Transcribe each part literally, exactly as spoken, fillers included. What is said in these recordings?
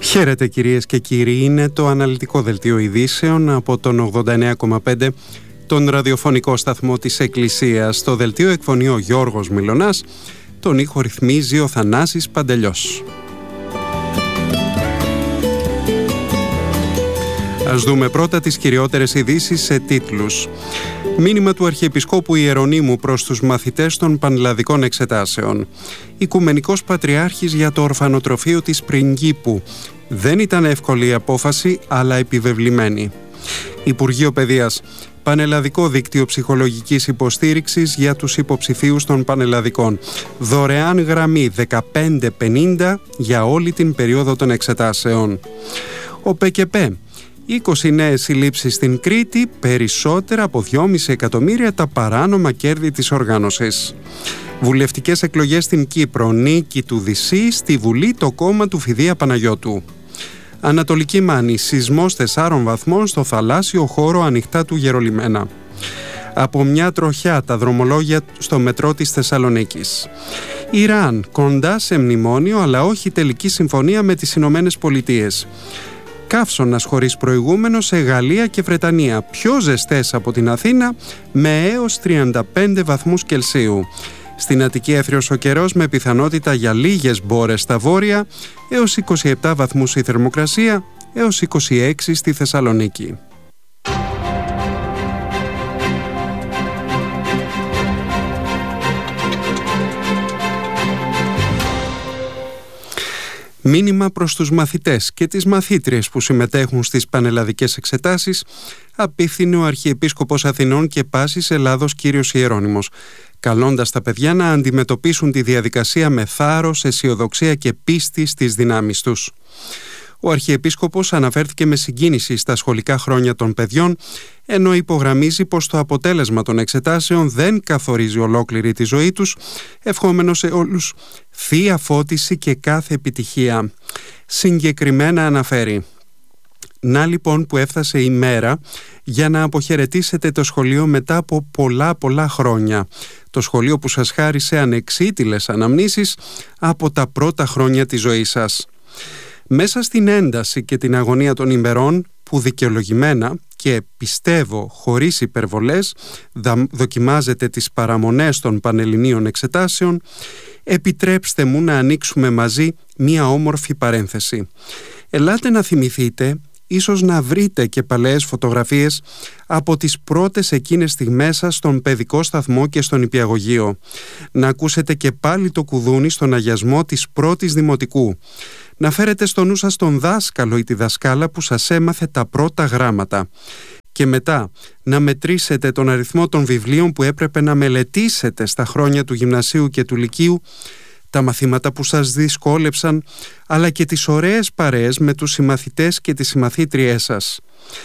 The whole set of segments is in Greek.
Χαίρετε κυρίες και κύριοι, είναι το αναλυτικό δελτίο ειδήσεων από τον ογδόντα εννέα κόμμα πέντε, τον ραδιοφωνικό σταθμό της Εκκλησίας. Στο δελτίο εκφωνεί ο Γιώργος Μιλωνάς, τον ήχο ρυθμίζει ο Θανάσης Παντελιός. Ας δούμε πρώτα τις κυριότερες ειδήσεις σε τίτλους. Μήνυμα του Αρχιεπισκόπου Ιερονύμου προς τους μαθητές των πανελλαδικών εξετάσεων. Οικουμενικός Πατριάρχης για το ορφανοτροφείο της Πριγκίπου. Δεν ήταν εύκολη η απόφαση, αλλά επιβεβλημένη. Υπουργείο Παιδείας. Πανελλαδικό δίκτυο ψυχολογικής υποστήριξης για τους υποψηφίους των πανελλαδικών. Δωρεάν γραμμή δεκαπέντε πενήντα για όλη την περίοδο των εξετάσεων. Ο ΠΚΠ. είκοσι νέες συλλήψεις στην Κρήτη, περισσότερα από δυόμισι εκατομμύρια τα παράνομα κέρδη της οργάνωσης. Βουλευτικές εκλογές στην Κύπρο, νίκη του Δυσσή, στη Βουλή το κόμμα του Φιδία Παναγιώτου. Ανατολική Μάνη, σεισμός τεσσάρων βαθμών στο θαλάσσιο χώρο ανοιχτά του Γερολιμένα. Από μια τροχιά τα δρομολόγια στο μετρό της Θεσσαλονίκης. Ιράν, κοντά σε μνημόνιο αλλά όχι τελική συμφωνία με τις Ηνωμένες Πολιτείες. Καύσωνας χωρίς προηγούμενο σε Γαλλία και Βρετανία, πιο ζεστές από την Αθήνα, με έως τριάντα πέντε βαθμούς Κελσίου. Στην Αττική έθριος ο καιρός με πιθανότητα για λίγες μπόρες στα βόρεια, έως είκοσι επτά βαθμούς η θερμοκρασία, έως είκοσι έξι στη Θεσσαλονίκη. Μήνυμα προς τους μαθητές και τις μαθήτριες που συμμετέχουν στις πανελλαδικές εξετάσεις απίφθινε ο Αρχιεπίσκοπος Αθηνών και Πάσης Ελλάδος κύριος Ιερώνυμος, καλώντας τα παιδιά να αντιμετωπίσουν τη διαδικασία με θάρρος, αισιοδοξία και πίστη στις δυνάμεις τους. Ο Αρχιεπίσκοπος αναφέρθηκε με συγκίνηση στα σχολικά χρόνια των παιδιών, ενώ υπογραμμίζει πως το αποτέλεσμα των εξετάσεων δεν καθορίζει ολόκληρη τη ζωή τους, ευχόμενος σε όλους θεία φώτιση και κάθε επιτυχία. Συγκεκριμένα αναφέρει: «Να λοιπόν που έφτασε η μέρα για να αποχαιρετήσετε το σχολείο μετά από πολλά πολλά χρόνια. Το σχολείο που σας χάρισε ανεξίτηλες αναμνήσεις από τα πρώτα χρόνια της ζωής σας». Μέσα στην ένταση και την αγωνία των ημερών που δικαιολογημένα και πιστεύω χωρίς υπερβολές δοκιμάζετε τις παραμονές των πανελληνίων εξετάσεων, επιτρέψτε μου να ανοίξουμε μαζί μία όμορφη παρένθεση. Ελάτε να θυμηθείτε, ίσως να βρείτε και παλαιές φωτογραφίες από τις πρώτες εκείνες στιγμές σας στον παιδικό σταθμό και στον υπηαγωγείο. Να ακούσετε και πάλι το κουδούνι στον αγιασμό της πρώτης δημοτικού. Να φέρετε στο νου σας τον δάσκαλο ή τη δασκάλα που σας έμαθε τα πρώτα γράμματα. Και μετά να μετρήσετε τον αριθμό των βιβλίων που έπρεπε να μελετήσετε στα χρόνια του γυμνασίου και του λυκείου, τα μαθήματα που σας δυσκόλεψαν, αλλά και τις ωραίες παρέες με τους συμμαθητές και τις συμμαθήτριές σας.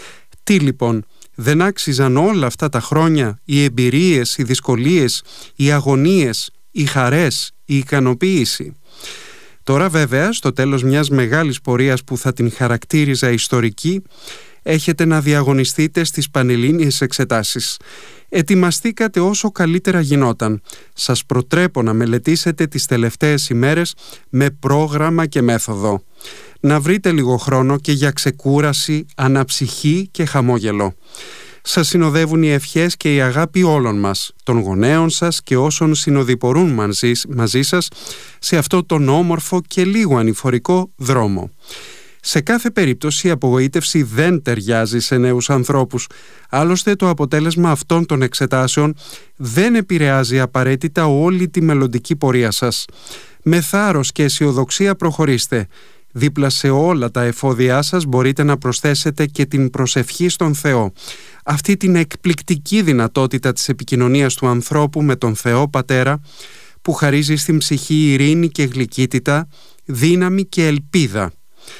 Τι λοιπόν, δεν άξιζαν όλα αυτά τα χρόνια, οι εμπειρίες, οι δυσκολίες, οι αγωνίες, οι χαρές, η ικανοποίηση? Τώρα βέβαια, στο τέλος μιας μεγάλης πορείας που θα την χαρακτήριζα ιστορική, έχετε να διαγωνιστείτε στις πανελλήνιες εξετάσεις. Ετοιμαστήκατε όσο καλύτερα γινόταν. Σας προτρέπω να μελετήσετε τις τελευταίες ημέρες με πρόγραμμα και μέθοδο. Να βρείτε λίγο χρόνο και για ξεκούραση, αναψυχή και χαμόγελο. Σας συνοδεύουν οι ευχές και η αγάπη όλων μας, των γονέων σας και όσων συνοδοιπορούν μαζί, μαζί σας σε αυτό τον όμορφο και λίγο ανηφορικό δρόμο. Σε κάθε περίπτωση η απογοήτευση δεν ταιριάζει σε νέους ανθρώπους. Άλλωστε το αποτέλεσμα αυτών των εξετάσεων δεν επηρεάζει απαραίτητα όλη τη μελλοντική πορεία σας. Με θάρρος και αισιοδοξία προχωρήστε. Δίπλα σε όλα τα εφόδια σας μπορείτε να προσθέσετε και την προσευχή στον Θεό. Αυτή την εκπληκτική δυνατότητα της επικοινωνίας του ανθρώπου με τον Θεό Πατέρα, που χαρίζει στην ψυχή ειρήνη και γλυκύτητα, δύναμη και ελπίδα.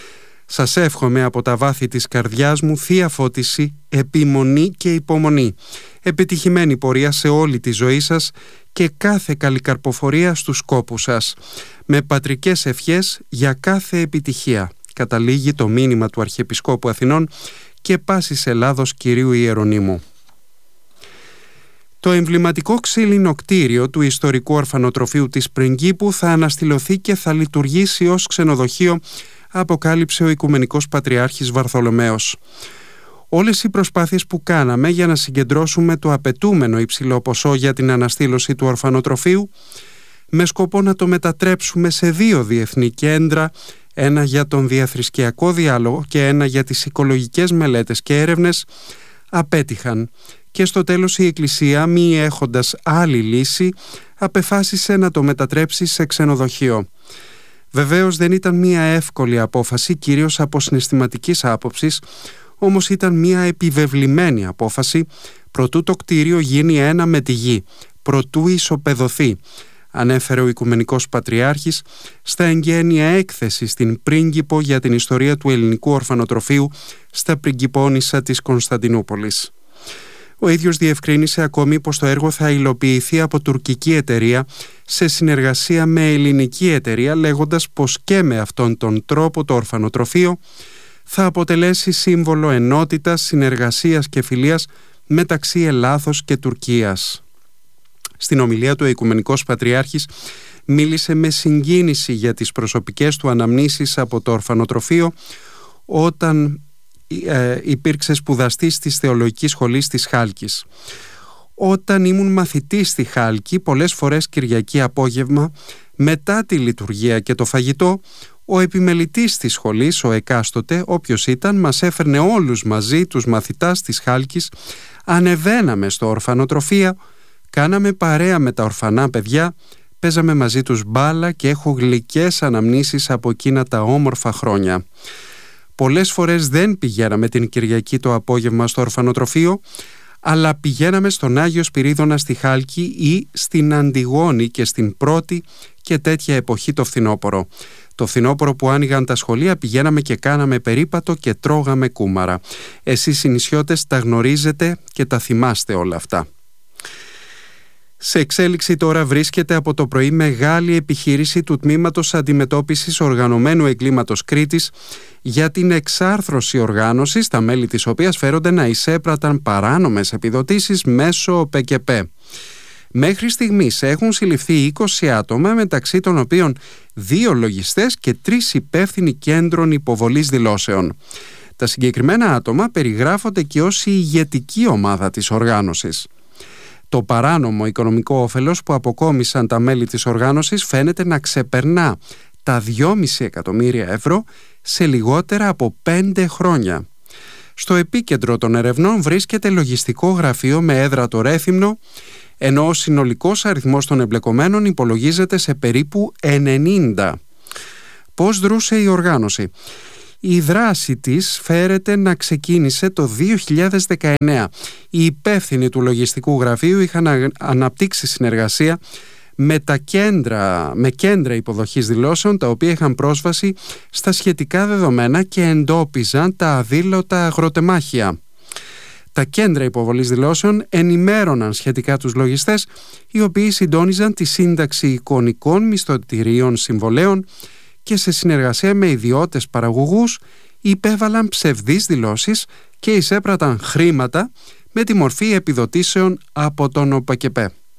Σας εύχομαι από τα βάθη της καρδιάς μου θεία φώτιση, επιμονή και υπομονή, επιτυχημένη πορεία σε όλη τη ζωή σας και κάθε καλή καρποφορία στους σκόπους σας, με πατρικές ευχές για κάθε επιτυχία. Καταλήγει το μήνυμα του Αρχιεπισκόπου Αθηνών και Πάσης Ελλάδος κυρίου Ιερονύμου. Το εμβληματικό ξύλινο κτίριο του ιστορικού ορφανοτροφείου της Πριγκίπου θα αναστηλωθεί και θα λειτουργήσει ως ξενοδοχείο αποκάλυψε ο Οικουμενικός Πατριάρχης Βαρθολομαίος. Όλες οι προσπάθειες που κάναμε για να συγκεντρώσουμε το απαιτούμενο υψηλό ποσό για την αναστήλωση του ορφανοτροφείου, με σκοπό να το μετατρέψουμε σε δύο διεθνή κέντρα, ένα για τον διαθρησκιακό διάλογο και ένα για τις οικολογικές μελέτες και έρευνες, απέτυχαν και στο τέλος η Εκκλησία, μη έχοντας άλλη λύση, απεφάσισε να το μετατρέψει σε ξενοδοχείο. Βεβαίως δεν ήταν μία εύκολη απόφαση, κυρίως από συναισθηματικής άποψης, όμως ήταν μία επιβεβλημένη απόφαση προτού το κτίριο γίνει ένα με τη γη, προτού ισοπεδωθεί, ανέφερε ο Οικουμενικός Πατριάρχης στα εγγένεια έκθεση στην Πρίγκιπο για την ιστορία του ελληνικού ορφανοτροφείου στα Πριγκιπώνισσα της Κωνσταντινούπολης. Ο ίδιος διευκρίνησε ακόμη πως το έργο θα υλοποιηθεί από τουρκική εταιρεία σε συνεργασία με ελληνική εταιρεία, λέγοντας πως και με αυτόν τον τρόπο το ορφανοτροφείο θα αποτελέσει σύμβολο ενότητας, συνεργασίας και φιλίας μεταξύ Ελλάδος και Τουρκίας. Στην ομιλία του ο Οικουμενικός Πατριάρχης μίλησε με συγκίνηση για τις προσωπικές του αναμνήσεις από το ορφανοτροφείο όταν ε, υπήρξε σπουδαστής της Θεολογικής Σχολής της Χάλκης. Όταν ήμουν μαθητής στη Χάλκη, πολλές φορές Κυριακή απόγευμα, μετά τη λειτουργία και το φαγητό, ο επιμελητής της σχολής, ο εκάστοτε, όποιος ήταν, μας έφερνε όλους μαζί τους μαθητάς της Χάλκης, ανεβαίναμε στο ορφανοτροφείο, κάναμε παρέα με τα ορφανά παιδιά, παίζαμε μαζί τους μπάλα και έχω γλυκές αναμνήσεις από εκείνα τα όμορφα χρόνια. Πολλές φορές δεν πηγαίναμε την Κυριακή το απόγευμα στο ορφανοτροφείο, αλλά πηγαίναμε στον Άγιο Σπυρίδωνα στη Χάλκη ή στην Αντιγόνη και στην πρώτη και τέτοια εποχή το φθινόπωρο. Το φθινόπωρο που άνοιγαν τα σχολεία πηγαίναμε και κάναμε περίπατο και τρώγαμε κούμαρα. Εσείς οι νησιώτες τα γνωρίζετε και τα θυμάστε όλα αυτά. Σε εξέλιξη τώρα βρίσκεται από το πρωί μεγάλη επιχείρηση του Τμήματος Αντιμετώπισης Οργανωμένου Εγκλήματος Κρήτης για την εξάρθρωση οργάνωσης, τα μέλη της οποίας φέρονται να εισέπραταν παράνομες επιδοτήσεις μέσω ΠΚΠ. Μέχρι στιγμής έχουν συλληφθεί είκοσι άτομα, μεταξύ των οποίων δύο λογιστές και τρεις υπεύθυνοι κέντρων υποβολής δηλώσεων. Τα συγκεκριμένα άτομα περιγράφονται και ως η ηγετική ομάδα της οργάνωσης. Το παράνομο οικονομικό όφελος που αποκόμισαν τα μέλη της οργάνωσης φαίνεται να ξεπερνά τα δυόμισι εκατομμύρια ευρώ σε λιγότερα από πέντε χρόνια. Στο επίκεντρο των ερευνών βρίσκεται λογιστικό γραφείο με έδρα το Ρέθυμνο, ενώ ο συνολικός αριθμός των εμπλεκομένων υπολογίζεται σε περίπου ενενήντα. Πώς δρούσε η οργάνωση? Η δράση της φέρεται να ξεκίνησε το δύο χιλιάδες δεκαεννέα. Οι υπεύθυνοι του λογιστικού γραφείου είχαν αναπτύξει συνεργασία με, τα κέντρα, με κέντρα υποδοχής δηλώσεων, τα οποία είχαν πρόσβαση στα σχετικά δεδομένα και εντόπιζαν τα αδήλωτα αγροτεμάχια. Τα κέντρα υποβολής δηλώσεων ενημέρωναν σχετικά τους λογιστές, οι οποίοι συντόνιζαν τη σύνταξη εικονικών μισθωτηρίων συμβολέων και σε συνεργασία με ιδιώτες παραγωγούς υπέβαλαν ψευδείς δηλώσεις και εισέπραταν χρήματα με τη μορφή επιδοτήσεων από τον ΟΠΑΚΕΠ.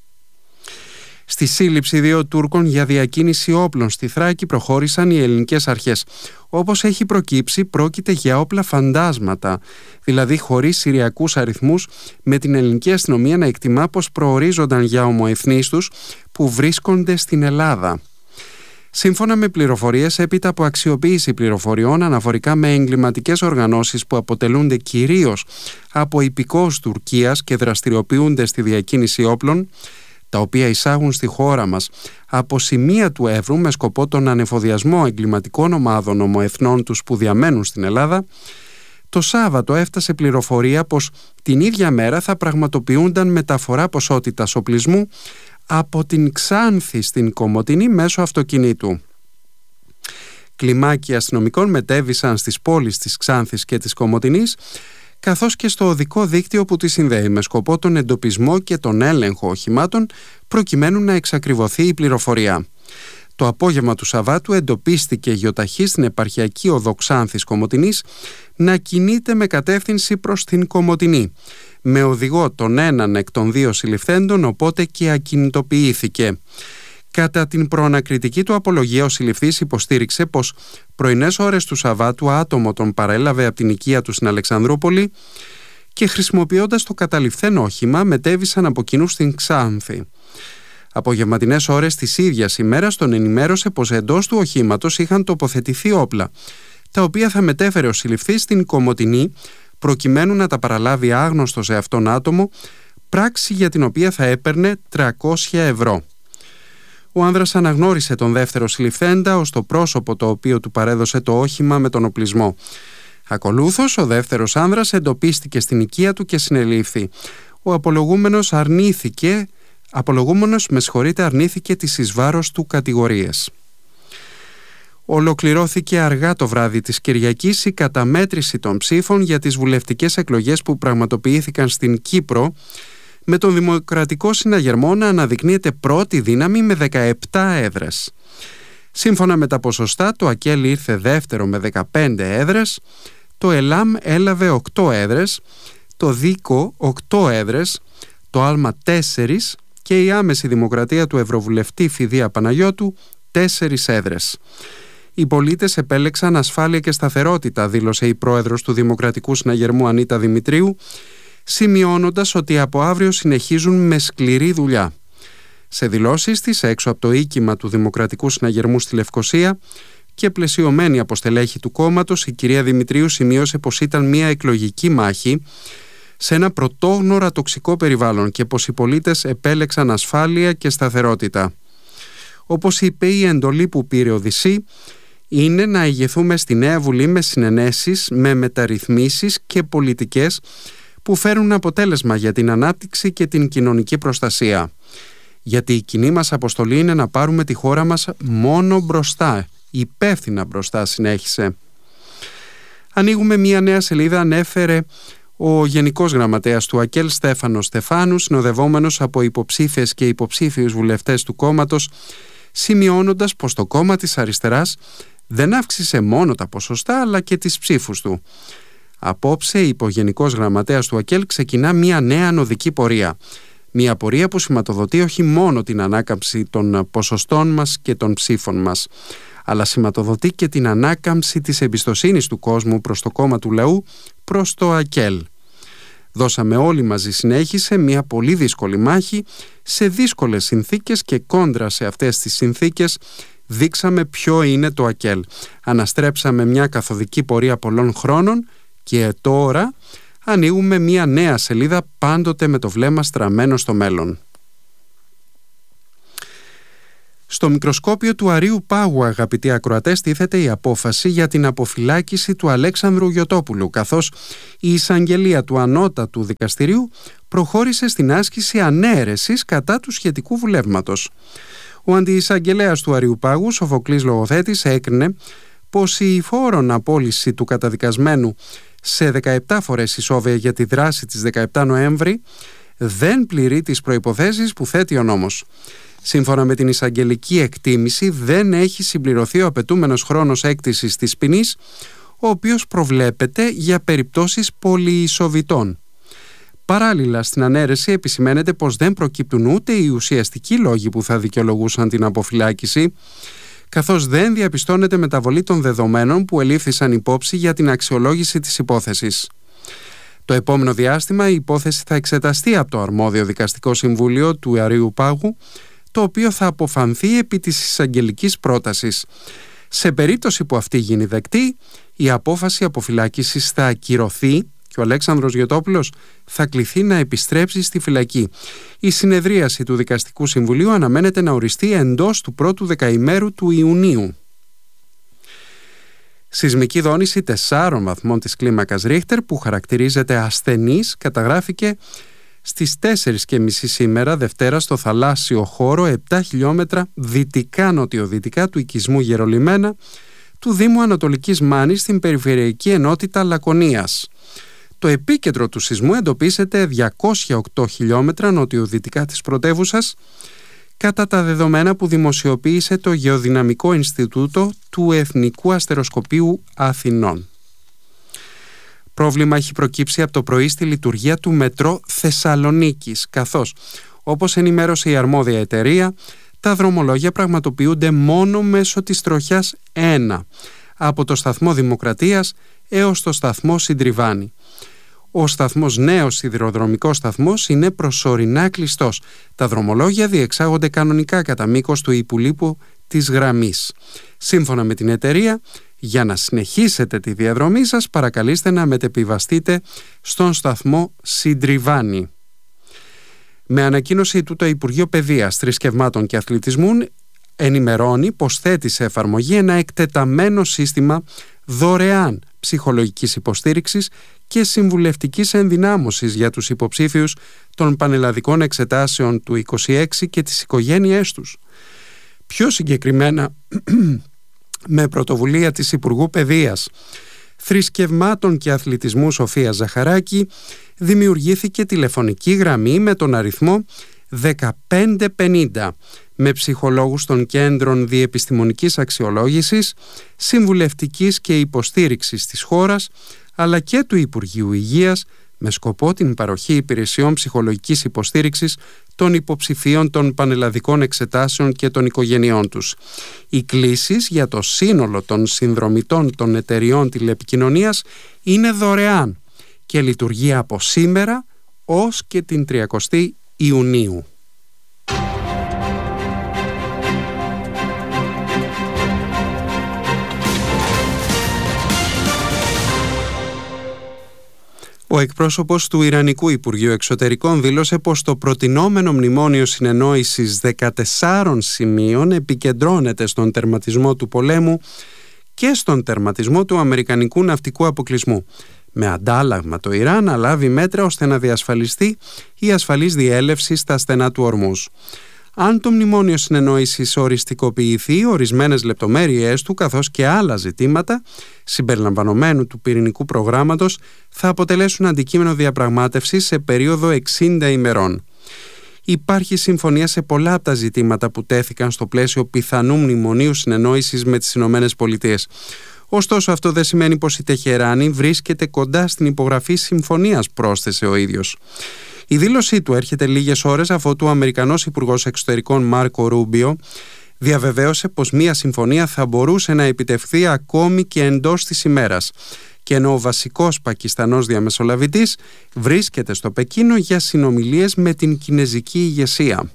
Στη σύλληψη δύο Τούρκων για διακίνηση όπλων στη Θράκη προχώρησαν οι ελληνικές αρχές. Όπως έχει προκύψει, πρόκειται για όπλα φαντάσματα, δηλαδή χωρίς συριακούς αριθμούς, με την ελληνική αστυνομία να εκτιμά πως προορίζονταν για ομοεθνείς τους που βρίσκονται στην Ελλάδα. Σύμφωνα με πληροφορίες, έπειτα από αξιοποίηση πληροφοριών αναφορικά με εγκληματικές οργανώσεις που αποτελούνται κυρίως από υπηκόους Τουρκίας και δραστηριοποιούνται στη διακίνηση όπλων, τα οποία εισάγουν στη χώρα μας από σημεία του Εύρου με σκοπό τον ανεφοδιασμό εγκληματικών ομάδων ομοεθνών τους που διαμένουν στην Ελλάδα, το Σάββατο έφτασε πληροφορία πως την ίδια μέρα θα πραγματοποιούνταν μεταφορά ποσότητας οπλισμού από την Ξάνθη στην Κομοτηνή μέσω αυτοκινήτου. Κλιμάκια αστυνομικών μετέβησαν στις πόλεις της Ξάνθης και της Κομοτηνής, καθώς και στο οδικό δίκτυο που τη συνδέει, με σκοπό τον εντοπισμό και τον έλεγχο οχημάτων, προκειμένου να εξακριβωθεί η πληροφορία. Το απόγευμα του Σαββάτου εντοπίστηκε γιοταχή στην επαρχιακή οδό Ξάνθης Κομοτηνής να κινείται με κατεύθυνση προς την Κομοτηνή, με οδηγό τον έναν εκ των δύο συλληφθέντων, οπότε και ακινητοποιήθηκε. Κατά την προανακριτική του απολογία, ο συλληφθής υποστήριξε πως πρωινές ώρες του Σαββάτου άτομο τον παρέλαβε από την οικία του στην Αλεξανδρούπολη και χρησιμοποιώντας το καταληφθέν όχημα μετέβησαν από κοινού στην Ξάνθη. Απογευματινές ώρες της ίδιας ημέρας τον ενημέρωσε πως εντός του οχήματος είχαν τοποθετηθεί όπλα, τα οποία θα μετέφερε ο συλληφθής στην Κομοτηνή προκειμένου να τα παραλάβει άγνωστο σε αυτόν άτομο, πράξη για την οποία θα έπαιρνε τριακόσια ευρώ. Ο άνδρας αναγνώρισε τον δεύτερο συλληφθέντα ως το πρόσωπο το οποίο του παρέδωσε το όχημα με τον οπλισμό. Ακολούθως, ο δεύτερος άνδρας εντοπίστηκε στην οικία του και συνελήφθη. Ο απολογούμενος αρνήθηκε, απολογούμενος με συγχωρείτε, αρνήθηκε τις εις βάρος του κατηγορίες. Ολοκληρώθηκε αργά το βράδυ της Κυριακής η καταμέτρηση των ψήφων για τις βουλευτικές εκλογές που πραγματοποιήθηκαν στην Κύπρο, με τον Δημοκρατικό Συναγερμό να αναδεικνύεται πρώτη δύναμη με δεκαεπτά έδρες. Σύμφωνα με τα ποσοστά, το ΑΚΕΛ ήρθε δεύτερο με δεκαπέντε έδρες, το ΕΛΑΜ έλαβε οκτώ έδρες, το ΔΙΚΟ οκτώ έδρες, το ΑΛΜΑ τέσσερις και η άμεση δημοκρατία του Ευρωβουλευτή Φιδία Παναγιώτου τέσσερις έδρες. Οι πολίτες επέλεξαν ασφάλεια και σταθερότητα, δήλωσε η πρόεδρος του Δημοκρατικού Συναγερμού Ανίτα Δημητρίου, σημειώνοντας ότι από αύριο συνεχίζουν με σκληρή δουλειά. Σε δηλώσεις της έξω από το οίκημα του Δημοκρατικού Συναγερμού στη Λευκοσία και πλαισιωμένη από στελέχη του κόμματος, η κυρία Δημητρίου σημείωσε πως ήταν μια εκλογική μάχη σε ένα πρωτόγνωρα τοξικό περιβάλλον και πως οι πολίτες επέλεξαν ασφάλεια και σταθερότητα. Όπως είπε, η εντολή που πήρε ο Δησί είναι να ηγεθούμε στη νέα Βουλή με συνενέσεις, με μεταρρυθμίσεις και πολιτικές που φέρουν αποτέλεσμα για την ανάπτυξη και την κοινωνική προστασία. Γιατί η κοινή μας αποστολή είναι να πάρουμε τη χώρα μας μόνο μπροστά, υπεύθυνα μπροστά, συνέχισε. Ανοίγουμε μια νέα σελίδα, ανέφερε ο Γενικός Γραμματέας του ΑΚΕΛ Στέφανος Στεφάνου, συνοδευόμενος από υποψήφιες και υποψήφιους βουλευτές του κόμματος, σημειώνοντας πως το κόμμα της αριστεράς δεν αύξησε μόνο τα ποσοστά αλλά και τις ψήφους του. Απόψε, είπε ο Γενικός Γραμματέας του ΑΚΕΛ, ξεκινά μια νέα ανωδική πορεία. Μια πορεία που σηματοδοτεί όχι μόνο την ανάκαμψη των ποσοστών μας και των ψήφων μας, αλλά σηματοδοτεί και την ανάκαμψη της εμπιστοσύνης του κόσμου προς το κόμμα του λαού, προς το ΑΚΕΛ. Δώσαμε όλοι μαζί, συνέχισε, μια πολύ δύσκολη μάχη σε δύσκολες συνθήκες και κόντρα σε αυτές τις συνθήκες δείξαμε ποιο είναι το ΑΚΕΛ. Αναστρέψαμε μια καθοδική πορεία πολλών χρόνων και τώρα ανοίγουμε μια νέα σελίδα, πάντοτε με το βλέμμα στραμμένο στο μέλλον. Στο μικροσκόπιο του Αρείου Πάγου, αγαπητοί ακροατές, τίθεται η απόφαση για την αποφυλάκηση του Αλέξανδρου Γιωτόπουλου, καθώς η εισαγγελία του Ανώτατου Δικαστηρίου προχώρησε στην άσκηση ανέρεσης κατά του σχετικού βουλεύματος. Ο αντιεισαγγελέας του Αρείου Πάγου, Σοφοκλής Λογοθέτης, έκρινε πως η φόρον απόλυση του καταδικασμένου σε δεκαεπτά φορές ισόβια για τη δράση της δεκαεπτά Νοέμβρη δεν πληρεί τις προϋποθέσεις που θέτει ο νόμος. Σύμφωνα με την εισαγγελική εκτίμηση, δεν έχει συμπληρωθεί ο απαιτούμενος χρόνος έκτησης της ποινής, ο οποίος προβλέπεται για περιπτώσεις πολυισοβητών. Παράλληλα, στην ανέρεση επισημαίνεται πως δεν προκύπτουν ούτε οι ουσιαστικοί λόγοι που θα δικαιολογούσαν την αποφυλάκηση, καθώς δεν διαπιστώνεται μεταβολή των δεδομένων που ελήφθησαν υπόψη για την αξιολόγηση της υπόθεσης. Το επόμενο διάστημα η υπόθεση θα εξεταστεί από το αρμόδιο δικαστικό συμβούλιο του Αρείου Πάγου, το οποίο θα αποφανθεί επί της εισαγγελικής πρότασης. Σε περίπτωση που αυτή γίνει δεκτή, η απόφαση αποφυλάκησης θα ακυρωθεί και ο Αλέξανδρος Γιωτόπουλος θα κληθεί να επιστρέψει στη φυλακή. Η συνεδρίαση του Δικαστικού Συμβουλίου αναμένεται να οριστεί εντός του πρώτου δεκαημέρου του Ιουνίου. Σεισμική δόνηση τεσσάρων βαθμών της κλίμακας Ρίχτερ, που χαρακτηρίζεται ασθενής, καταγράφηκε στις τέσσερις και μισή σήμερα Δευτέρα στο θαλάσσιο χώρο επτά χιλιόμετρα δυτικά-νοτιοδυτικά του οικισμού Γερολιμένα του Δήμου Ανατολικής Μάνης στην περιφερειακή ενότητα Λακωνίας. Το επίκεντρο του σεισμού εντοπίζεται διακόσια οκτώ χιλιόμετρα νοτιοδυτικά της πρωτεύουσας, κατά τα δεδομένα που δημοσιοποίησε το Γεωδυναμικό Ινστιτούτο του Εθνικού Αστεροσκοπείου Αθηνών. Πρόβλημα έχει προκύψει από το πρωί στη λειτουργία του μετρό Θεσσαλονίκης, καθώς, όπως ενημέρωσε η αρμόδια εταιρεία, τα δρομολόγια πραγματοποιούνται μόνο μέσω της τροχιάς ένα, από το σταθμό Δημοκρατίας έως το σταθμό Συντριβάνη. Ο σταθμός νέος σιδηροδρομικός σταθμός είναι προσωρινά κλειστός. Τα δρομολόγια διεξάγονται κανονικά κατά μήκος του υπουλείπου της γραμμής. Σύμφωνα με την εταιρεία, για να συνεχίσετε τη διαδρομή σας, παρακαλείστε να μετεπιβαστείτε στον σταθμό Συντριβάνη. Με ανακοίνωση του το Υπουργείο Παιδείας, Θρησκευμάτων και Αθλητισμού ενημερώνει πως θέτει σε εφαρμογή ένα εκτεταμένο σύστημα δωρεάν ψυχολογικής υποστήριξης και συμβουλευτικής ενδυνάμωσης για τους υποψήφιους των πανελλαδικών εξετάσεων του είκοσι έξι και τις οικογένειές τους. Πιο συγκεκριμένα, με πρωτοβουλία της Υπουργού Παιδείας, Θρησκευμάτων και Αθλητισμού Σοφίας Ζαχαράκη, δημιουργήθηκε τηλεφωνική γραμμή με τον αριθμό δεκαπέντε πενήντα με ψυχολόγους των κέντρων διεπιστημονικής αξιολόγησης, συμβουλευτικής και υποστήριξης της χώρας, αλλά και του Υπουργείου Υγείας, με σκοπό την παροχή υπηρεσιών ψυχολογικής υποστήριξης των υποψηφίων των πανελλαδικών εξετάσεων και των οικογενειών τους. Οι κλήσεις για το σύνολο των συνδρομητών των εταιριών τηλεπικοινωνίας είναι δωρεάν και λειτουργεί από σήμερα ως και την τριακοστή Ιουνίου. Ο εκπρόσωπος του Ιρανικού Υπουργείου Εξωτερικών δήλωσε πως το προτινόμενο μνημόνιο συνεννόησης δεκατεσσάρων σημείων επικεντρώνεται στον τερματισμό του πολέμου και στον τερματισμό του αμερικανικού ναυτικού αποκλεισμού, με αντάλλαγμα το Ιράν να λάβει μέτρα ώστε να διασφαλιστεί η ασφαλής διέλευση στα στενά του Ορμούζ. Αν το μνημόνιο συνεννόησης οριστικοποιηθεί, ορισμένες λεπτομέρειές του καθώς και άλλα ζητήματα συμπεριλαμβανομένου του πυρηνικού προγράμματος θα αποτελέσουν αντικείμενο διαπραγμάτευσης σε περίοδο εξήντα ημερών. Υπάρχει συμφωνία σε πολλά από τα ζητήματα που τέθηκαν στο πλαίσιο πιθανού μνημονίου συνεννόησης με τις Ηνωμένες Πολιτείες. Ωστόσο, αυτό δεν σημαίνει πως η Τεχεράνη βρίσκεται κοντά στην υπογραφή συμφωνίας, πρόσθεσε ο ίδιος. Η δήλωσή του έρχεται λίγες ώρες αφότου ο Αμερικανός Υπουργός Εξωτερικών Μάρκο Ρούμπιο διαβεβαίωσε πως μία συμφωνία θα μπορούσε να επιτευχθεί ακόμη και εντός της ημέρας, και ενώ ο βασικός Πακιστανός διαμεσολαβητής βρίσκεται στο Πεκίνο για συνομιλίες με την κινεζική ηγεσία.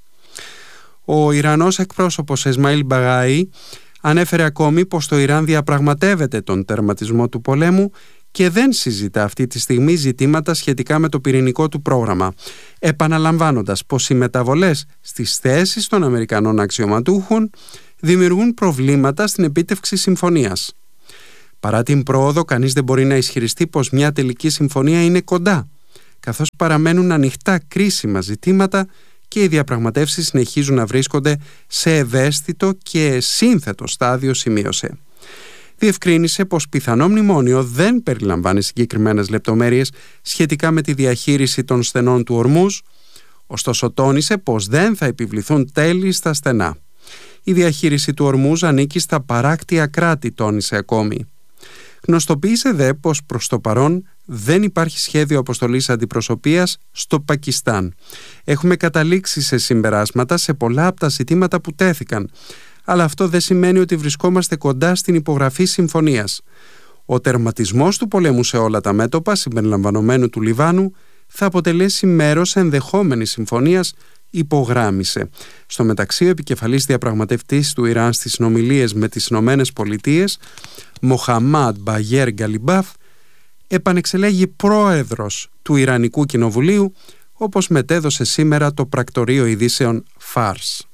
Ο Ιρανός εκπρόσωπος Εσμαήλ Μπαγάη ανέφερε ακόμη πως το Ιράν διαπραγματεύεται τον τερματισμό του πολέμου και δεν συζητά αυτή τη στιγμή ζητήματα σχετικά με το πυρηνικό του πρόγραμμα, επαναλαμβάνοντας πως οι μεταβολές στις θέσεις των Αμερικανών αξιωματούχων δημιουργούν προβλήματα στην επίτευξη συμφωνίας. Παρά την πρόοδο, κανείς δεν μπορεί να ισχυριστεί πως μια τελική συμφωνία είναι κοντά, καθώς παραμένουν ανοιχτά κρίσιμα ζητήματα και οι διαπραγματεύσεις συνεχίζουν να βρίσκονται σε ευαίσθητο και σύνθετο στάδιο, σημείωσε. Διευκρίνησε πως πιθανό μνημόνιο δεν περιλαμβάνει συγκεκριμένες λεπτομέρειες σχετικά με τη διαχείριση των στενών του Ορμούζ, ωστόσο τόνισε πως δεν θα επιβληθούν τέλη στα στενά. Η διαχείριση του Ορμούζ ανήκει στα παράκτια κράτη, τόνισε ακόμη. Γνωστοποίησε δε πως προς το παρόν δεν υπάρχει σχέδιο αποστολής αντιπροσωπείας στο Πακιστάν. Έχουμε καταλήξει σε συμπεράσματα σε πολλά από τα ζητήματα που τέθηκαν, αλλά αυτό δεν σημαίνει ότι βρισκόμαστε κοντά στην υπογραφή συμφωνίας. Ο τερματισμός του πολέμου σε όλα τα μέτωπα, συμπεριλαμβανομένου του Λιβάνου, θα αποτελέσει μέρος ενδεχόμενης συμφωνίας, υπογράμμισε. Στο μεταξύ, ο επικεφαλής διαπραγματευτής του Ιράν στις συνομιλίες με τις Ηνωμένες Πολιτείες, Μοχαμάντ Μπαγέρ Γκαλιμπάφ, επανεξελέγει πρόεδρος του Ιρανικού Κοινοβουλίου, όπως μετέδωσε σήμερα το πρακτορείο ειδήσεων Φάρς.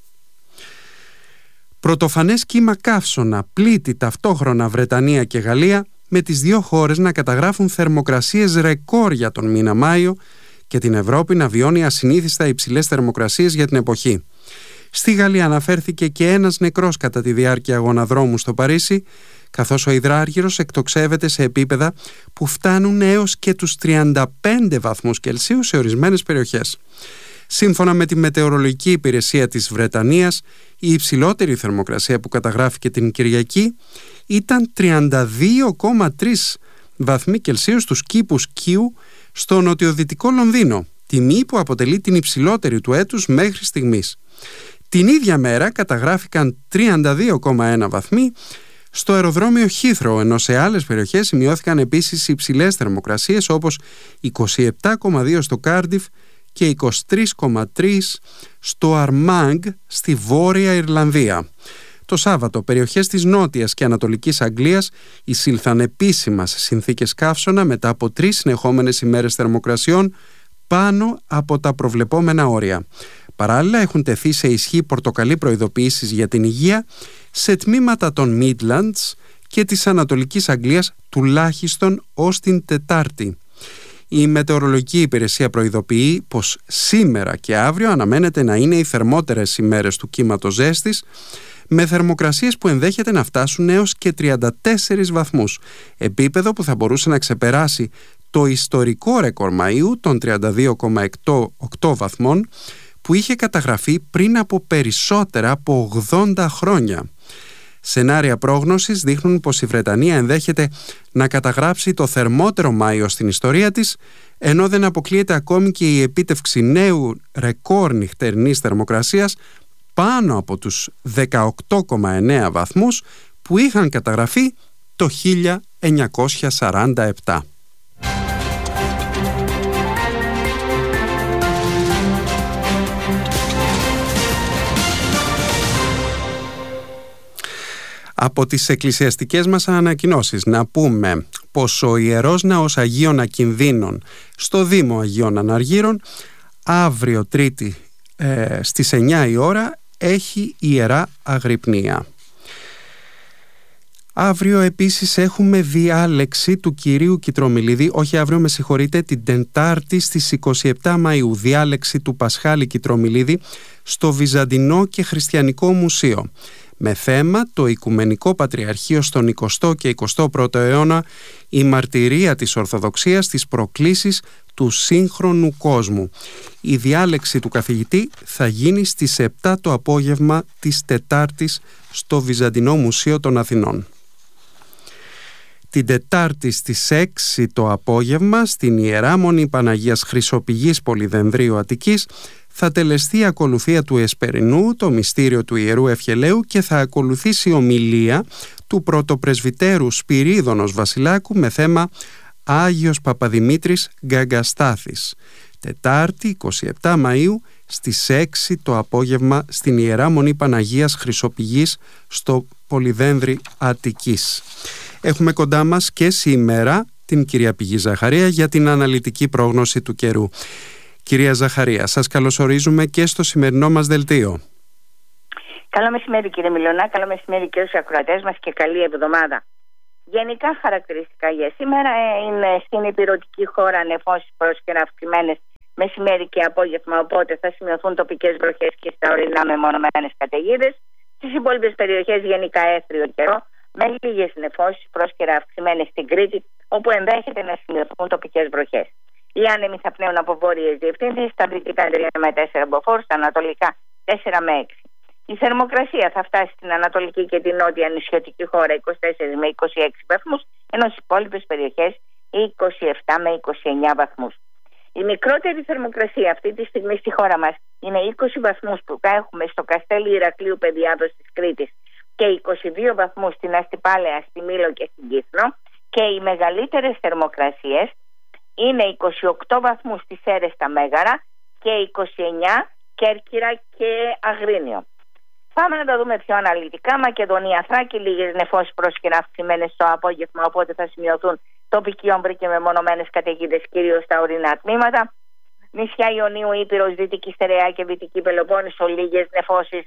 Πρωτοφανές κύμα καύσωνα πλήττει ταυτόχρονα Βρετανία και Γαλλία, με τις δύο χώρες να καταγράφουν θερμοκρασίες ρεκόρ για τον μήνα Μάιο και την Ευρώπη να βιώνει ασυνήθιστα υψηλές θερμοκρασίες για την εποχή. Στη Γαλλία αναφέρθηκε και ένας νεκρός κατά τη διάρκεια αγωναδρόμου στο Παρίσι, καθώς ο υδράργυρος εκτοξεύεται σε επίπεδα που φτάνουν έως και τους τριάντα πέντε βαθμούς Κελσίου σε ορισμένες περιοχές. Σύμφωνα με τη μετεωρολογική υπηρεσία της Βρετανίας, η υψηλότερη θερμοκρασία που καταγράφηκε την Κυριακή ήταν τριάντα δύο κόμμα τρία βαθμοί Κελσίου στους κήπους Κιου στο νοτιοδυτικό Λονδίνο, τιμή που αποτελεί την υψηλότερη του έτους μέχρι στιγμής. Την ίδια μέρα καταγράφηκαν τριάντα δύο κόμμα ένα βαθμοί στο αεροδρόμιο Heathrow, ενώ σε άλλες περιοχές σημειώθηκαν επίσης υψηλές θερμοκρασίες όπως είκοσι επτά κόμμα δύο στο Κάρντιφ και είκοσι τρία κόμμα τρία στο Αρμάγκ στη Βόρεια Ιρλανδία. Το Σάββατο, περιοχές της Νότιας και Ανατολικής Αγγλίας εισήλθαν επίσημα σε συνθήκες καύσωνα μετά από τρεις συνεχόμενες ημέρες θερμοκρασιών πάνω από τα προβλεπόμενα όρια. Παράλληλα, έχουν τεθεί σε ισχύ πορτοκαλί προειδοποιήσεις για την υγεία σε τμήματα των Midlands και της Ανατολικής Αγγλίας τουλάχιστον ως την Τετάρτη. Η Μετεωρολογική Υπηρεσία προειδοποιεί πως σήμερα και αύριο αναμένεται να είναι οι θερμότερες ημέρες του κύματος ζέστης, με θερμοκρασίες που ενδέχεται να φτάσουν έως και τριάντα τέσσερις βαθμούς, επίπεδο που θα μπορούσε να ξεπεράσει το ιστορικό ρεκόρ Μαΐου των τριάντα δύο κόμμα οκτώ βαθμών που είχε καταγραφεί πριν από περισσότερα από ογδόντα χρόνια. Σενάρια πρόγνωσης δείχνουν πως η Βρετανία ενδέχεται να καταγράψει το θερμότερο Μάιο στην ιστορία της, ενώ δεν αποκλείεται ακόμη και η επίτευξη νέου ρεκόρ νυχτερινής θερμοκρασίας πάνω από τους δεκαοκτώ κόμμα εννέα βαθμούς που είχαν καταγραφεί το χίλια εννιακόσια σαράντα επτά. Από τις εκκλησιαστικές μας ανακοινώσεις να πούμε πως ο Ιερός Ναός Αγίων Ακινδύνων στο Δήμο Αγίων Αναργύρων αύριο Τρίτη ε, στις εννιά η ώρα έχει Ιερά Αγρυπνία. Αύριο επίσης έχουμε διάλεξη του Κυρίου Κιτρομιλίδη, όχι αύριο με συγχωρείτε, την Τετάρτη στις είκοσι επτά Μαΐου, διάλεξη του Πασχάλη Κιτρομιλίδη στο Βυζαντινό και Χριστιανικό Μουσείο, με θέμα το Οικουμενικό Πατριαρχείο στον εικοστό και εικοστό πρώτο αιώνα, η μαρτυρία της Ορθοδοξίας στις προκλήσεις του σύγχρονου κόσμου. Η διάλεξη του καθηγητή θα γίνει στις επτά το απόγευμα της Τετάρτης στο Βυζαντινό Μουσείο των Αθηνών. Την Τετάρτη στις έξι το απόγευμα στην Ιερά Μονή Παναγίας Χρυσοπηγής Πολυδενδρίου Αττικής θα τελεστεί η ακολουθία του Εσπερινού, το μυστήριο του Ιερού Ευχελαίου, και θα ακολουθήσει ομιλία του πρωτοπρεσβυτέρου Σπυρίδωνος Βασιλάκου με θέμα Άγιος Παπαδημήτρης Γκαγκαστάθης. Τετάρτη εικοστή εβδόμη Μαΐου στις έξι το απόγευμα στην Ιερά Μονή Παναγίας Χρυσοπηγής στο Πολυδένδρη Αττικής. Έχουμε κοντά μας και σήμερα την κυρία Πηγή Ζαχαρία για την αναλυτική πρόγνωση του καιρού. Κυρία Ζαχαρία, σας καλωσορίζουμε και στο σημερινό μας δελτίο. Καλό μεσημέρι κύριε Μιλωνά, καλό μεσημέρι και στους ακροατές μας και καλή εβδομάδα. Γενικά χαρακτηριστικά για σήμερα είναι στην υπηρετική χώρα νεφώσεις πρόσκαιρα αυξημένες μεσημέρι και απόγευμα, οπότε θα σημειωθούν τοπικές βροχές και στα ορεινά μεμονωμένες καταιγίδες. Στις υπόλοιπες περιοχές γενικά έθριο καιρό, με λίγες νεφώσεις πρόσκαιρα αυξημένες στην Κρήτη, όπου ενδέχεται να σημειωθούν τοπικές βροχές. Οι άνεμοι θα πνέουν από βόρειες διευθύνσεις, στα δυτικά τρία με τέσσερα μποφόρ, στα ανατολικά τέσσερα με έξι. Η θερμοκρασία θα φτάσει στην ανατολική και την νότια νησιωτική χώρα είκοσι τέσσερα με είκοσι έξι βαθμούς, ενώ στις υπόλοιπες περιοχές είκοσι επτά με είκοσι εννέα βαθμούς. Η μικρότερη θερμοκρασία αυτή τη στιγμή στη χώρα μας είναι είκοσι βαθμούς που έχουμε στο Καστέλι Ηρακλείου Πεδιάδος της Κρήτης και είκοσι δύο βαθμούς στην Αστυπάλαια, στη Μήλο και στην Κύθνο, και οι μεγαλύτερες θερμοκρασίες είναι είκοσι οκτώ βαθμούς στις Σέρρες στα Μέγαρα και είκοσι εννέα Κέρκυρα και Αγρίνιο. Πάμε να τα δούμε πιο αναλυτικά. Μακεδονία, Θράκη, λίγες νεφώσεις πρόσκαιρα αυξημένες στο απόγευμα, οπότε θα σημειωθούν τοπικοί όμβροι και μεμονωμένες καταιγίδες, κυρίως στα ορεινά τμήματα. Νησιά Ιωνίου, Ήπειρος, Δυτική Στερεά και Δυτική Πελοπόννησο, λίγες νεφώσεις,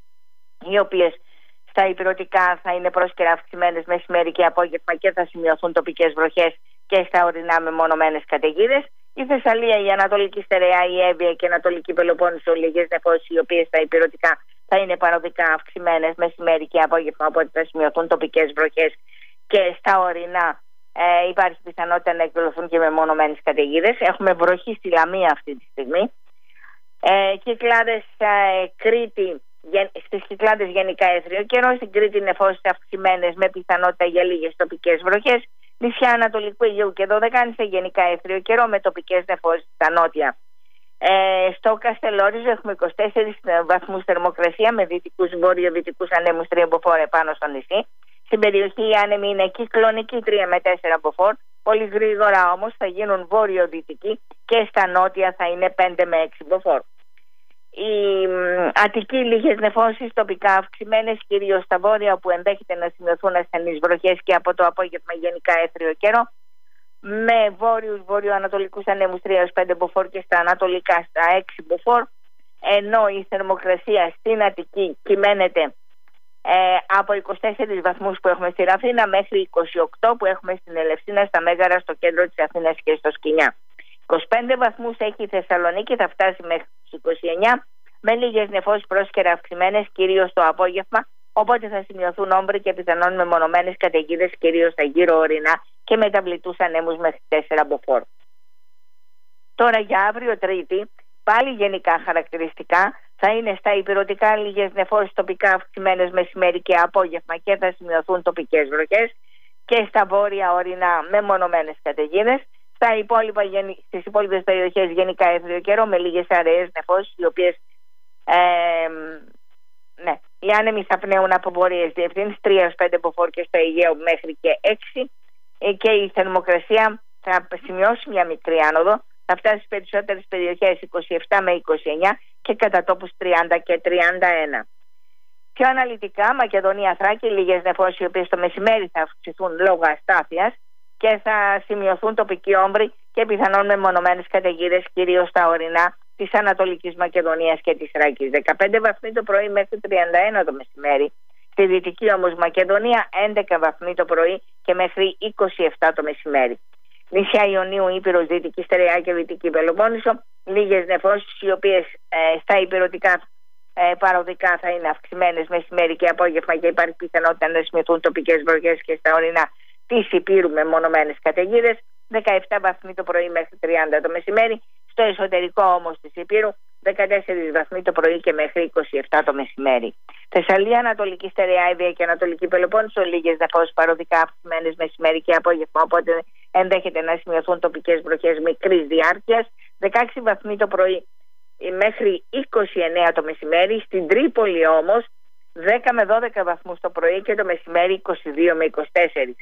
οι οποίες στα υπηρετικά θα είναι πρόσκαιρα αυξημένες μεσημέρι και απόγευμα και θα σημειωθούν τοπικές βροχές και στα ορεινά μεμονωμένες καταιγίδες. Η Θεσσαλία, η Ανατολική Στερεά, η Εύβοια και η Ανατολική Πελοπόννησο, λίγες νεφώσεις, οι οποίες στα υπηρετικά θα είναι παροδικά αυξημένες μεσημέρι και απόγευμα, οπότε θα σημειωθούν τοπικές βροχές και στα ορεινά ε, υπάρχει πιθανότητα να εκδηλωθούν και μεμονωμένες καταιγίδες. Έχουμε βροχή στη Λαμία αυτή τη στιγμή. Ε, Κυκλάδες, ε, Κρήτη, στις Κυκλάδες γενικά έθριο καιρό, στην Κρήτη νεφώσεις αυξημένες με πιθανότητα για λίγες τοπικές βροχές. Νησιά Ανατολικού Αιγαίου και Δωδεκάνησα γενικά έθριο καιρό με τοπικές νεφώσεις στα νότια Ε, στο Καστελόριζο έχουμε είκοσι τέσσερις βαθμούς θερμοκρασία με δυτικούς βορειοδυτικούς ανέμους τρία μποφόρ επάνω στο νησί. Στην περιοχή οι άνεμοι είναι κυκλωνικοί τρία με τέσσερα μποφόρ. Πολύ γρήγορα όμως θα γίνουν βορειοδυτικοί και στα νότια θα είναι πέντε με έξι μποφόρ. Η Αττική λίγες νεφώσεις τοπικά αυξημένες, κυρίως στα βόρεια, που ενδέχεται να σημειωθούν ασθενείς βροχές και από το απόγευμα γενικά έθριο καιρό, με βόρειους βορειοανατολικούς ανέμους τρία έως πέντε μποφόρ και στα ανατολικά στα έξι μποφόρ, ενώ η θερμοκρασία στην Αττική κυμαίνεται ε, από είκοσι τέσσερις βαθμούς που έχουμε στη Ραφίνα μέχρι είκοσι οκτώ που έχουμε στην Ελευσίνα, στα Μέγαρα, στο κέντρο της Αθήνας και στο Σκινιά. είκοσι πέντε βαθμούς έχει η Θεσσαλονίκη, θα φτάσει μέχρι τους είκοσι εννιά, με λίγες νεφώσεις πρόσκαιρα αυξημένες, κυρίως το απόγευμα, οπότε θα σημειωθούν όμπροι και πιθανόν μεμονωμένες καταιγίδες, κυρίως στα γύρω ορεινά και μεταβλητούς ανέμους μέχρι τέσσερα μποφόρ. Τώρα για αύριο Τρίτη, πάλι γενικά χαρακτηριστικά, θα είναι στα ηπειρωτικά λίγες νεφώσεις τοπικά αυξημένες μεσημέρι και απόγευμα και θα σημειωθούν τοπικές βροχές, και στα βόρεια ορεινά μεμονωμένες καταιγίδες. Στα υπόλοιπα, στις υπόλοιπες περιοχές γενικά έθριο καιρό με λίγες αραιές νεφώσεις, οι οποίες ε, ναι, οι άνεμοι θα πνέουν από βόρειες διευθύνσεις τρία έως πέντε μποφόρ και στο Αιγαίο μέχρι και έξι, και η θερμοκρασία θα σημειώσει μια μικρή άνοδο, θα φτάσει στις περισσότερες περιοχές είκοσι επτά με είκοσι εννιά και κατά τόπους τριάντα και τριάντα ένα. Πιο αναλυτικά, Μακεδονία, Θράκη, λίγες νεφώσεις οι οποίες το μεσημέρι θα αυξηθούν λόγω αστάθειας και θα σημειωθούν τοπικοί όμπροι και πιθανόν μεμονωμένες καταιγίδες, κυρίως στα ορεινά της Ανατολικής Μακεδονίας και της Θράκης. δεκαπέντε βαθμοί το πρωί μέχρι τριάντα ένα το μεσημέρι. Στη Δυτική όμως Μακεδονία έντεκα βαθμοί το πρωί και μέχρι είκοσι επτά το μεσημέρι. Νησιά Ιωνίου, Ήπειρος, Δυτική Στερεά και Δυτική Πελοπόννησο, λίγες νεφώσεις οι οποίες ε, στα υπηρετικά ε, παροδικά θα είναι αυξημένες μεσημέρι και απόγευμα και υπάρχει πιθανότητα να σημειωθούν τοπικές βροχές και στα ορεινά της Υπήρου με μονομένες καταιγίδες. δεκαεπτά βαθμοί το πρωί μέχρι τριάντα το μεσημέρι. Στο εσωτερικό όμως της Υπήρου δεκατέσσερις βαθμοί το πρωί και μέχρι είκοσι επτά το μεσημέρι. Θεσσαλία, Ανατολική Στερεά, Εύβοια και Ανατολική Πελοπόννησο, λίγες νεφώσεις παροδικά αυξημένες μεσημέρι και απόγευμα, οπότε ενδέχεται να σημειωθούν τοπικές βροχές μικρής διάρκειας. δεκαέξι βαθμοί το πρωί μέχρι είκοσι εννέα το μεσημέρι. Στην Τρίπολη όμως δέκα με δώδεκα βαθμούς το πρωί και το μεσημέρι είκοσι δύο με είκοσι τέσσερα.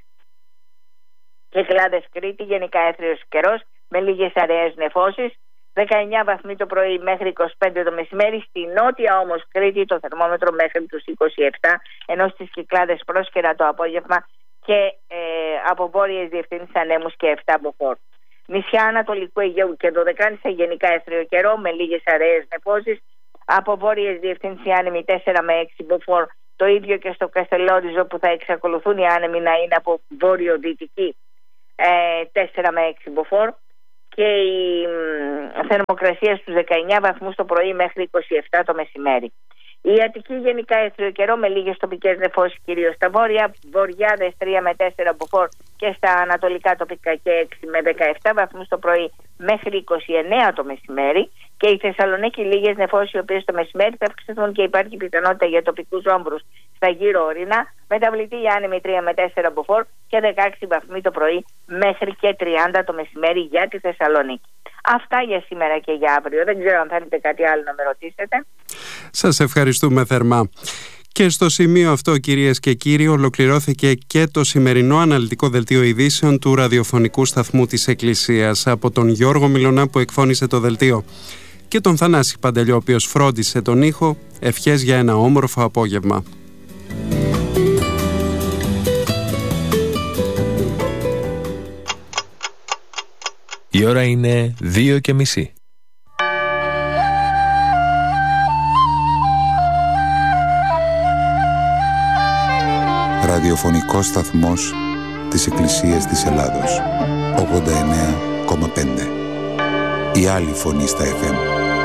Κυκλάδες, Κρήτη, γενικά έθριος καιρός με λίγες αραιές νεφώσεις. δεκαεννιά βαθμοί το πρωί μέχρι είκοσι πέντε το μεσημέρι. Στη νότια όμως Κρήτη το θερμόμετρο μέχρι τους είκοσι επτά, ενώ στις Κυκλάδες πρόσκαιρα το απόγευμα και ε, από βόρειες διευθύνσεις ανέμους και επτά μποφόρ. Νησιά Ανατολικού Αιγαίου και Δωδεκάνησα γενικά έθριο καιρό με λίγες αραιές νεφώσεις. Από βόρειες διευθύνσεις άνεμοι τέσσερα με έξι μποφόρ. Το ίδιο και στο Καστελόριζο, που θα εξακολουθούν οι άνεμοι να είναι από βόρειο-δυτική ε, τέσσερα με έξι μποφόρ. Και η μ, θερμοκρασία στους δεκαεννιά βαθμούς το πρωί μέχρι είκοσι επτά το μεσημέρι. Η Αττική γενικά έθριο καιρό με λίγες τοπικές νεφώσεις, κυρίως στα βόρεια, βορειάδες τρία με τέσσερα μποφόρ και στα ανατολικά τοπικά και έξι με δεκαεπτά βαθμούς το πρωί μέχρι είκοσι εννέα το μεσημέρι. Και η Θεσσαλονίκη λίγες νεφώσεις οι οποίες το μεσημέρι θα αυξηθούν και υπάρχει πιθανότητα για τοπικούς όμπρους στα γύρω ορεινά, μεταβλητή η άνεμη τρία με τέσσερα μποφόρ και δεκαέξι βαθμοί το πρωί μέχρι και τριάντα το μεσημέρι για τη Θεσσαλονίκη. Αυτά για σήμερα και για αύριο. Δεν ξέρω αν θέλετε κάτι άλλο να με ρωτήσετε. Σας ευχαριστούμε θερμά. Και στο σημείο αυτό, κυρίες και κύριοι, ολοκληρώθηκε και το σημερινό αναλυτικό δελτίο ειδήσεων του ραδιοφωνικού σταθμού της Εκκλησίας, από τον Γιώργο Μιλωνά που εκφώνησε το δελτίο και τον Θανάση Παντελιό, ο οποίος φρόντισε τον ήχο. Ευχές για ένα όμορφο απόγευμα. Η ώρα είναι δύο και μισή. Ραδιοφωνικός σταθμός της Εκκλησίας της Ελλάδος, ογδόντα εννέα κόμμα πέντε. Η άλλη φωνή στα εφ εμ.